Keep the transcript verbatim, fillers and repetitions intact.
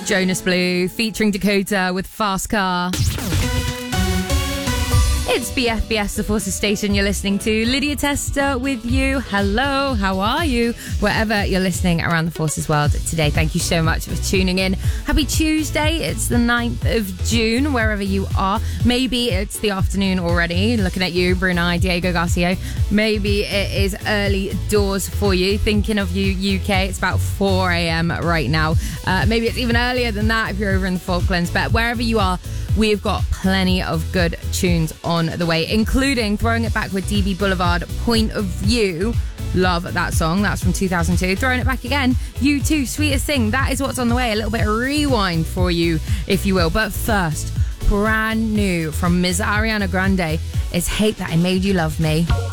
Jonas Blue featuring Dakota with Fast Car. It's B F B S, the Forces Station you're listening to. Lydia Tester with you. Hello, how are you? Wherever you're listening around the Forces world today, thank you so much for tuning in. Happy Tuesday. It's the ninth of June, wherever you are. Maybe it's the afternoon already. Looking at you, Brunei, Diego Garcia. Maybe it is early doors for you. Thinking of you, U K. It's about four a.m. right now. Uh, maybe it's even earlier than that if you're over in the Falklands. But wherever you are, we've got plenty of good tunes on the way, including Throwing It Back with D B Boulevard, Point of View. Love that song. That's from two thousand two. Throwing It Back again. You Too, Sweetest Thing. That is what's on the way. A little bit of rewind for you, if you will. But first, brand new from Miz Ariana Grande is Hate That I Made You Love Me.